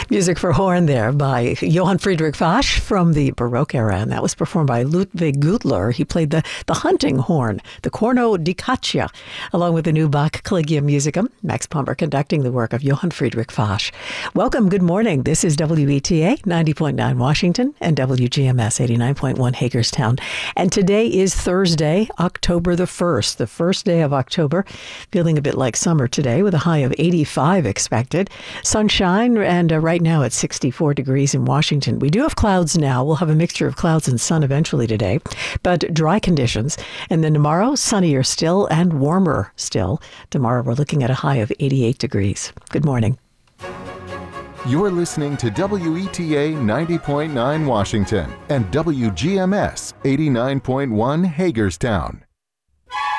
Music for horn there by Johann Friedrich Fasch from the Baroque era, and that was performed by Ludwig Gutler. He played the hunting horn, the corno di caccia, along with the new Bach Collegium Musicum. Max Pomber conducting the work of Johann Friedrich Fasch. Welcome, good morning. This is WETA 90.9 Washington and WGMS 89.1 Hagerstown. And today is Thursday, October the 1st, the first day of October. Feeling a bit like summer today with a high of 85 expected. Sunshine, and right now it's 64 degrees in Washington. We do have clouds now. We'll have a mixture of clouds and sun eventually today, but dry conditions. And then tomorrow, sunnier still and warmer still. Tomorrow we're looking at a high of 88 degrees. Good morning. You're listening to WETA 90.9 Washington and WGMS 89.1 Hagerstown.